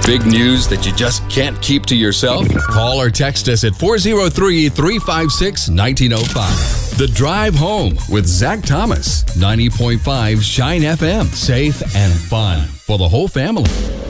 Big news that you just can't keep to yourself? Call or text us at 403-356-1905. The Drive Home with Zach Thomas, 90.5 Shine FM. Safe and fun for the whole family.